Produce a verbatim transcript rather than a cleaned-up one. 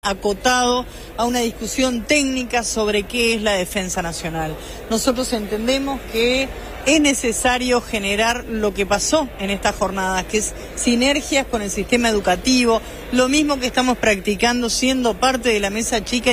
acotado a una discusión técnica sobre qué es la defensa nacional. Nosotros entendemos que es necesario generar lo que pasó en estas jornadas, que es sinergias con el sistema educativo, lo mismo que estamos practicando siendo parte de la mesa chica